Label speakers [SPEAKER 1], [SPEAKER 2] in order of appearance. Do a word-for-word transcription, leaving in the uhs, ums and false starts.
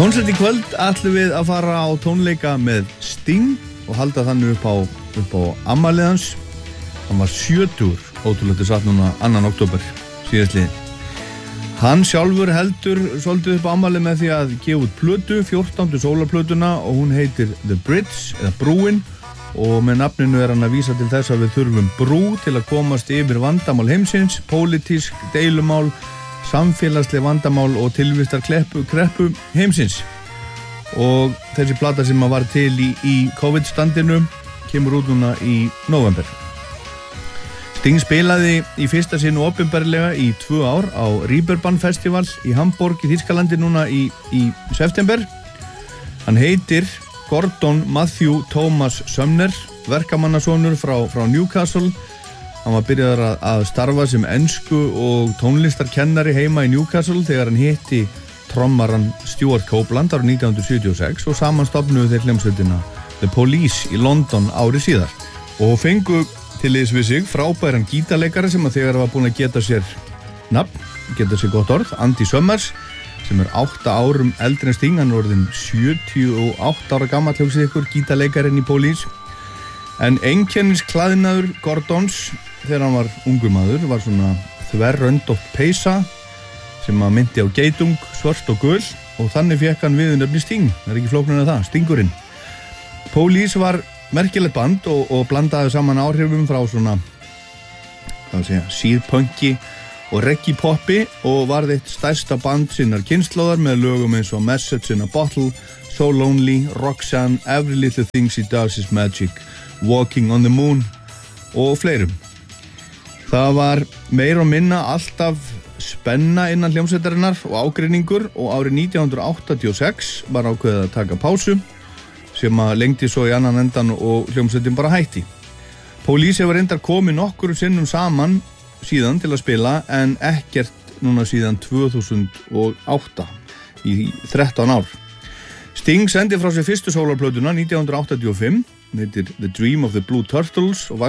[SPEAKER 1] Tónsveit í kvöld ætlum við að fara á tónleika með Sting og halda þannig upp á, upp á afmælið hans. Hann var sjötugur, ótrúlega satt núna annan október síðastliðinn. Hann sjálfur heldur svolítið upp á afmælið með því að gefa út plötu, fjórtándu sólarplötuna og hún heitir The Bridge eða Brúin og með nafninu er hann að vísa til þess að við þurfum brú til að komast yfir vandamál heimsins, pólitísk deilumál, samfélagsleg vandamál og tilvistar kreppu, kreppu heimsins. Og þessi plata sem var til í, í COVID-standinu kemur út núna í nóvember. Sting spilaði í fyrsta sinn opinberlega í tvö ár á Reeperbahn Festival í Hamburg í Þýskalandi núna í, í september. Hann heitir Gordon Matthew Thomas Sumner, verkamannasonur frá, frá Newcastle. Hann var byrjaður að, að starfa sem ensku og tónlistarkennari heima í Newcastle þegar hann hitti trommaran Stuart Copeland árið nítján hundruð sjötíu og sex og saman stofnuðu þeir hljómsveitina The Police í London árið síðar. Og fengu til liðs við sig frábæran gítarleikara sem að þegar var búinn að geta sér nafn, geta sér gott orð, Andy Summers, sem er átta árum eldri en Sting, hann er orðinn sjötíu og átta ára gamall, hugsið ykkur, gítarleikarinn í Police. En einkennisklæðnaður Gordons þegar hann var ungur maður var svona þverröndótt peysa sem að myndi á geitung, svört og gul og þannig fekk hann viðurnefni Sting. Það er ekki flóknara en það, Stingurinn. Police var merkilegt band og, og blandaði saman áhrifum frá svona hvað segja, síðpunki og reggae poppi og varð eitt stærsta band sinnar kynslóðar með lögum eins og Message in a Bottle, So Lonely, Roxanne, Every Little Thing She Does Is Magic, Walking on the Moon og fleirum. Það var meira og minna alltaf spenna innan hljómsveitarinnar og ágreiningur og árið nítján hundruð áttatíu og sex var ákveðið að taka pásu sem að lengdi svo í annan endan og hljómsveitin bara hætti. Police hefur reyndar komið nokkur sinnum saman síðan til að spila en ekkert núna síðan tvö þúsund og átta í þrettán ár. Sting sendi frá sér fyrstu sólarplötuna nítján hundruð áttatíu og fimm, hún heitir The Dream of the Blue Turtles og